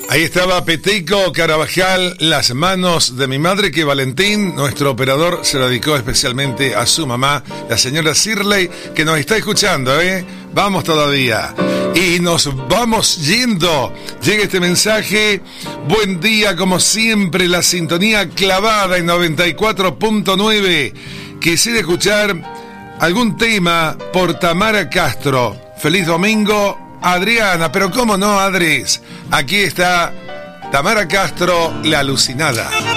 Ahí estaba Peteco Carabajal, Las manos de mi madre, que Valentín, nuestro operador, se lo dedicó especialmente a su mamá, la señora Shirley, que nos está escuchando, ¿eh? Vamos todavía. Y nos vamos yendo. Llega este mensaje. Buen día, como siempre, la sintonía clavada en 94.9. Quisiera escuchar algún tema por Tamara Castro. Feliz domingo. Adriana, pero cómo no, Adris. Aquí está Tamara Castro, La Alucinada.